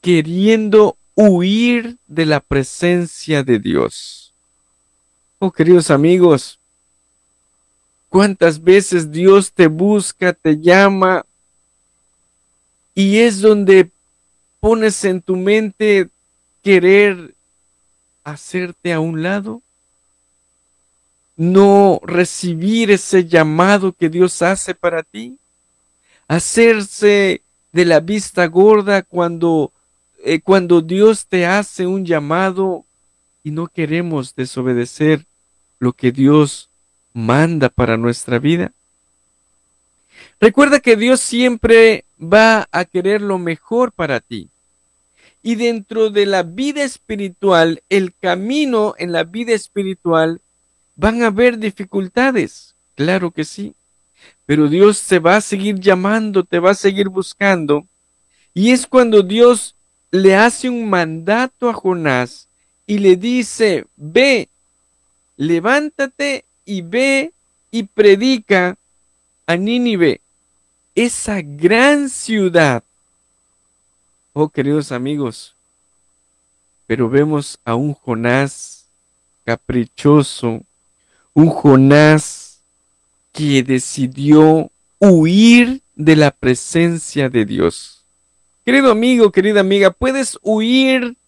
queriendo huir de la presencia de Dios. Oh, queridos amigos, ¿cuántas veces Dios te busca, te llama y es donde pones en tu mente querer hacerte a un lado? No recibir ese llamado que Dios hace para ti, hacerse de la vista gorda cuando Dios te hace un llamado y no queremos desobedecer lo que Dios manda para nuestra vida. Recuerda que Dios siempre va a querer lo mejor para ti. Y dentro de la vida espiritual, el camino en la vida espiritual, van a haber dificultades, claro que sí, pero Dios se va a seguir llamando, te va a seguir buscando. Y es cuando Dios le hace un mandato a Jonás y le dice, ve, levántate y ve y predica a Nínive, esa gran ciudad. Oh, queridos amigos, pero vemos a un Jonás caprichoso, un Jonás que decidió huir de la presencia de Dios. Querido amigo, querida amiga, puedes huir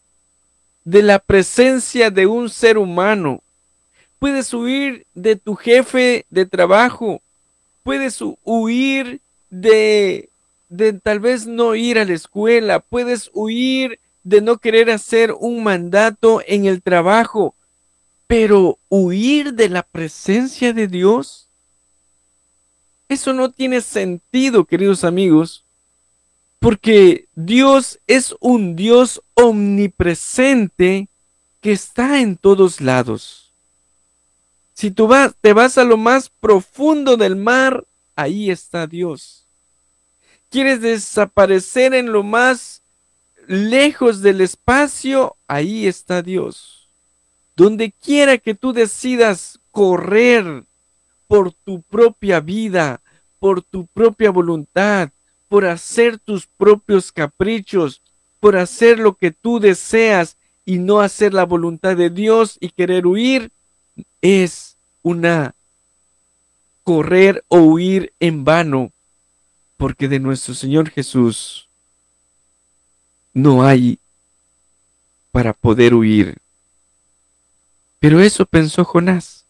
de la presencia de un ser humano. Puedes huir de tu jefe de trabajo. Puedes huir de tal vez no ir a la escuela. Puedes huir de no querer hacer un mandato en el trabajo. Pero huir de la presencia de Dios, eso no tiene sentido, queridos amigos, porque Dios es un Dios omnipresente que está en todos lados. Si te vas a lo más profundo del mar, ahí está Dios. ¿Quieres desaparecer en lo más lejos del espacio? Ahí está Dios. Donde quiera que tú decidas correr por tu propia vida, por tu propia voluntad, por hacer tus propios caprichos, por hacer lo que tú deseas y no hacer la voluntad de Dios y querer huir, es una correr o huir en vano, porque de nuestro Señor Jesús no hay para poder huir. Pero eso pensó Jonás.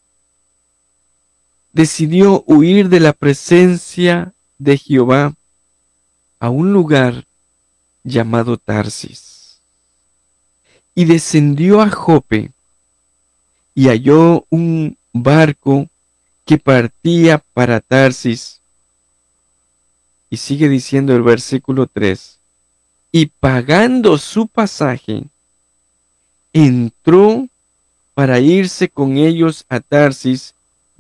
Decidió huir de la presencia de Jehová a un lugar llamado Tarsis. Y descendió a Jope y halló un barco que partía para Tarsis. Y sigue diciendo el versículo 3. Y pagando su pasaje, entró para irse con ellos a Tarsis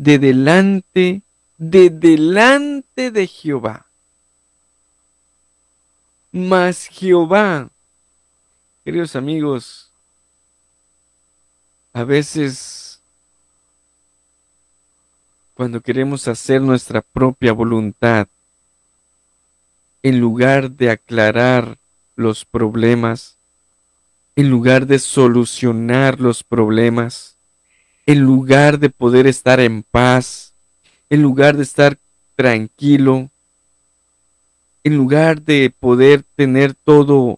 de delante de Jehová. Mas Jehová, queridos amigos, a veces cuando queremos hacer nuestra propia voluntad, en lugar de aclarar los problemas, en lugar de solucionar los problemas, en lugar de poder estar en paz, en lugar de estar tranquilo, en lugar de poder tener todo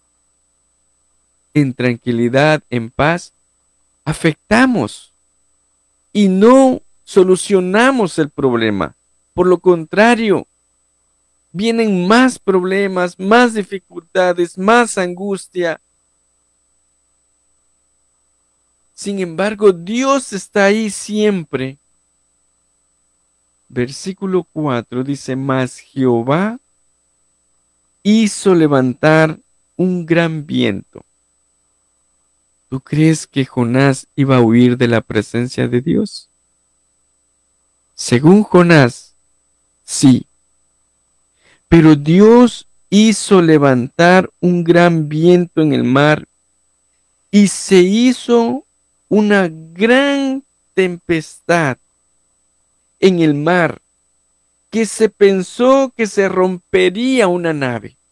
en tranquilidad, en paz, afectamos y no solucionamos el problema. Por lo contrario, vienen más problemas, más dificultades, más angustia. Sin embargo, Dios está ahí siempre. Versículo 4 dice, mas Jehová hizo levantar un gran viento. ¿Tú crees que Jonás iba a huir de la presencia de Dios? Según Jonás, sí. Pero Dios hizo levantar un gran viento en el mar y se hizo una gran tempestad en el mar que se pensó que se rompería una nave.